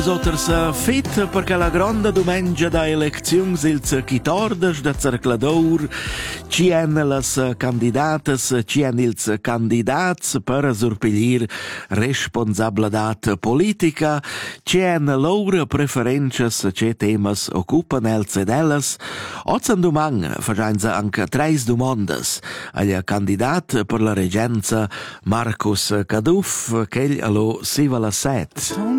Sottersa fit perché la gronda domengia da elecziuns ils 14 da Cercladour ci en las candidatas, ci en ils candidats per surpiglir responsabladat politica, ci en loro preferences, ce temas occupan els ed ellas. Ozan domang fagianza anche 3 domandas agli candidat per la regenza Marcus Caduff, che allo si va la set.